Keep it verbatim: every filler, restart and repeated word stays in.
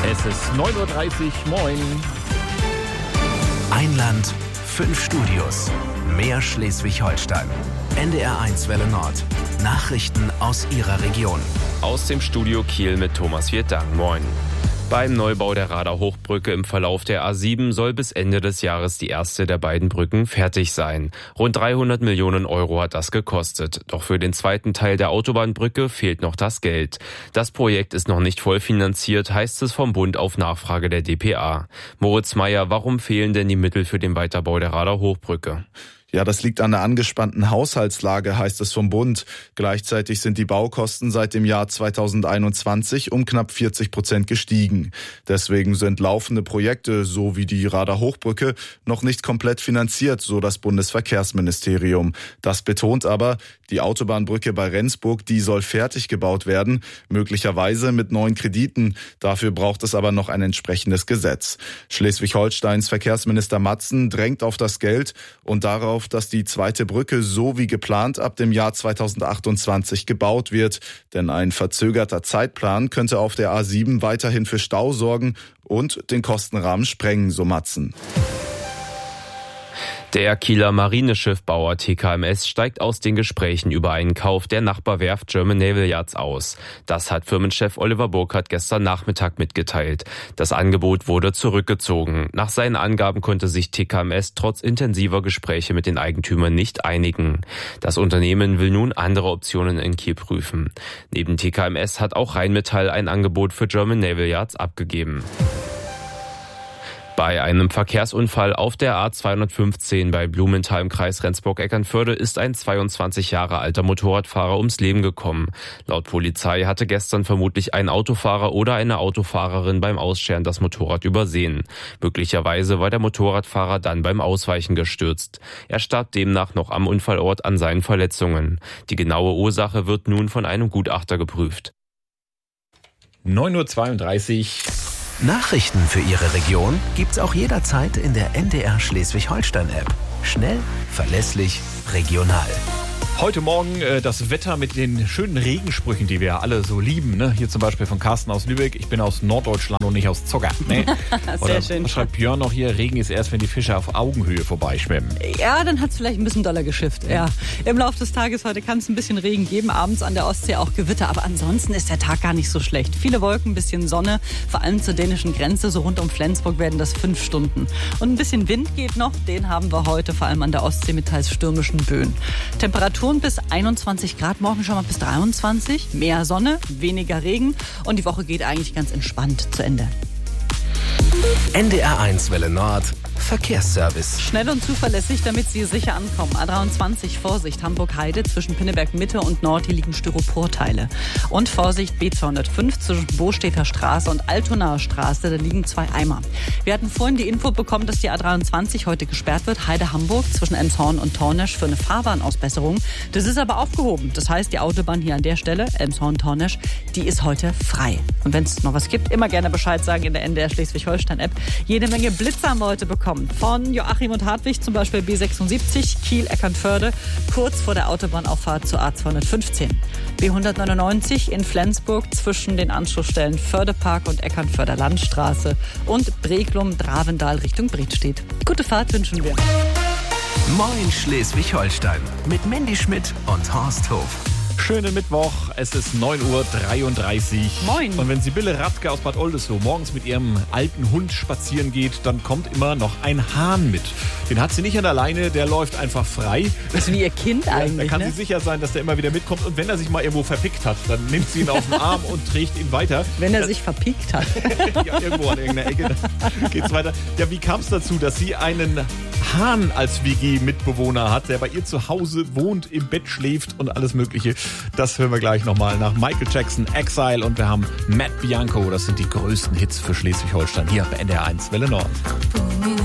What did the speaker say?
Es ist neun Uhr dreißig, moin. Ein Land, fünf Studios, mehr Schleswig-Holstein. N D R eins Welle Nord. Nachrichten aus Ihrer Region. Aus dem Studio Kiel mit Thomas Viertang. Moin. Beim Neubau der Rader Hochbrücke im Verlauf der A sieben soll bis Ende des Jahres die erste der beiden Brücken fertig sein. Rund dreihundert Millionen Euro hat das gekostet. Doch für den zweiten Teil der Autobahnbrücke fehlt noch das Geld. Das Projekt ist noch nicht voll finanziert, heißt es vom Bund auf Nachfrage der D P A. Moritz Meyer, warum fehlen denn die Mittel für den Weiterbau der Rader Hochbrücke? Ja, das liegt an der angespannten Haushaltslage, heißt es vom Bund. Gleichzeitig sind die Baukosten seit dem Jahr zweitausendeinundzwanzig um knapp vierzig Prozent gestiegen. Deswegen sind laufende Projekte, so wie die Rader Hochbrücke, noch nicht komplett finanziert, so das Bundesverkehrsministerium. Das betont aber, die Autobahnbrücke bei Rendsburg, die soll fertig gebaut werden, möglicherweise mit neuen Krediten. Dafür braucht es aber noch ein entsprechendes Gesetz. Schleswig-Holsteins Verkehrsminister Matzen drängt auf das Geld und darauf, dass die zweite Brücke so wie geplant ab dem Jahr zweitausendachtundzwanzig gebaut wird. Denn ein verzögerter Zeitplan könnte auf der A sieben weiterhin für Stau sorgen und den Kostenrahmen sprengen, so Matzen. Der Kieler Marineschiffbauer T K M S steigt aus den Gesprächen über einen Kauf der Nachbarwerft German Naval Yards aus. Das hat Firmenchef Oliver Burkhardt gestern Nachmittag mitgeteilt. Das Angebot wurde zurückgezogen. Nach seinen Angaben konnte sich T K M S trotz intensiver Gespräche mit den Eigentümern nicht einigen. Das Unternehmen will nun andere Optionen in Kiel prüfen. Neben T K M S hat auch Rheinmetall ein Angebot für German Naval Yards abgegeben. Bei einem Verkehrsunfall auf der A zweihundertfünfzehn bei Blumenthal im Kreis Rendsburg-Eckernförde ist ein zweiundzwanzig Jahre alter Motorradfahrer ums Leben gekommen. Laut Polizei hatte gestern vermutlich ein Autofahrer oder eine Autofahrerin beim Ausscheren das Motorrad übersehen. Möglicherweise war der Motorradfahrer dann beim Ausweichen gestürzt. Er starb demnach noch am Unfallort an seinen Verletzungen. Die genaue Ursache wird nun von einem Gutachter geprüft. neun Uhr zweiunddreißig. Nachrichten für Ihre Region gibt's auch jederzeit in der N D R Schleswig-Holstein-App. Schnell, verlässlich, regional. Heute Morgen äh, das Wetter mit den schönen Regensprüchen, die wir alle so lieben. Ne? Hier zum Beispiel von Carsten aus Lübeck. Ich bin aus Norddeutschland und nicht aus Zocker. Nee. Sehr Oder schön. Was schreibt Björn noch hier? Regen ist erst, wenn die Fische auf Augenhöhe vorbeischwimmen. Ja, dann hat es vielleicht ein bisschen doller geschifft. Ja. Im Laufe des Tages heute kann es ein bisschen Regen geben, abends an der Ostsee auch Gewitter. Aber ansonsten ist der Tag gar nicht so schlecht. Viele Wolken, ein bisschen Sonne, vor allem zur dänischen Grenze. So rund um Flensburg werden das fünf Stunden. Und ein bisschen Wind geht noch. Den haben wir heute vor allem an der Ostsee mit teils stürmischen Böen. Temperaturen bis einundzwanzig Grad, morgen schon mal bis dreiundzwanzig. Mehr Sonne, weniger Regen. Und die Woche geht eigentlich ganz entspannt zu Ende. N D R eins Welle Nord. Verkehrsservice. Schnell und zuverlässig, damit Sie sicher ankommen. A dreiundzwanzig, Vorsicht, Hamburg-Heide zwischen Pinneberg Mitte und Nord, hier liegen Styroporteile. Und Vorsicht, B zweihundertfünf zwischen Bostädter Straße und Altonaer Straße, da liegen zwei Eimer. Wir hatten vorhin die Info bekommen, dass die A dreiundzwanzig heute gesperrt wird, Heide-Hamburg zwischen Elmshorn und Tornesch für eine Fahrbahnausbesserung. Das ist aber aufgehoben. Das heißt, die Autobahn hier an der Stelle, Elmshorn-Tornesch, die ist heute frei. Und wenn es noch was gibt, immer gerne Bescheid sagen in der N D R Schleswig-Holstein-App. Jede Menge Blitzer haben wir heute bekommen. Von Joachim und Hartwig, zum Beispiel B sechsundsiebzig, Kiel-Eckernförde, kurz vor der Autobahnauffahrt zur A zweihundertfünfzehn. B hundertneunundneunzig in Flensburg zwischen den Anschlussstellen Fördepark und Eckernförder Landstraße und Breglum-Dravendal Richtung Bredstedt. Gute Fahrt wünschen wir. Moin Schleswig-Holstein mit Mandy Schmidt und Horst Hof. Schönen Mittwoch, es ist neun Uhr dreiunddreißig. Moin. Und wenn Sibylle Radke aus Bad Oldesloe morgens mit ihrem alten Hund spazieren geht, dann kommt immer noch ein Hahn mit. Den hat sie nicht an der Leine, der läuft einfach frei. Das ist wie ihr Kind eigentlich, Da kann ne? sie sicher sein, dass der immer wieder mitkommt. Und wenn er sich mal irgendwo verpickt hat, dann nimmt sie ihn auf den Arm und trägt ihn weiter. Wenn er sich verpiekt hat. Ja, irgendwo an irgendeiner Ecke geht's weiter. Ja, wie kam es dazu, dass sie einen Hahn als W G-Mitbewohner hat, der bei ihr zu Hause wohnt, im Bett schläft und alles Mögliche? Das hören wir gleich nochmal nach Michael Jackson, Exile, und wir haben Matt Bianco. Das sind die größten Hits für Schleswig-Holstein hier bei N D R eins Welle Nord.